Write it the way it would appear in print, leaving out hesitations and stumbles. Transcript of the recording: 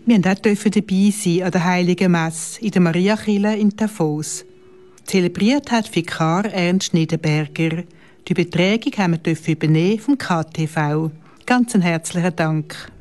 Wir durften auch dabei sein an der Heiligen Messe in der Mariakirche in Tafos. Zelebriert hat Vikar Ernst Niederberger. Die Übertragung haben wir übernehmen vom KTV. Ganz einen herzlichen Dank.